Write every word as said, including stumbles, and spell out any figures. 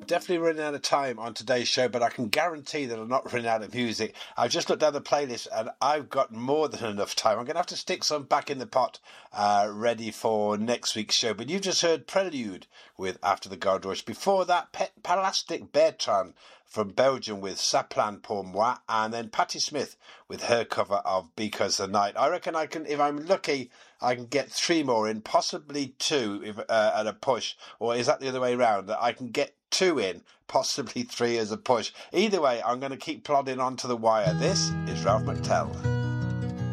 definitely running out of time on today's show, but I can guarantee that I'm not running out of music. I've just looked down the playlist and I've got more than enough time. I'm going to have to stick some back in the pot, uh, ready for next week's show. But you've just heard Prelude with After the Gold Rush. Before that, Pet Plastic Bertrand from Belgium with Ça Plane Pour Moi, and then Patti Smith with her cover of Because the Night. I reckon I can, if I'm lucky, I can get three more in, possibly two if, uh, at a push. Or is that the other way around? That I can get two in, possibly three as a push. Either way, I'm going to keep plodding on to the wire. This is Ralph McTell.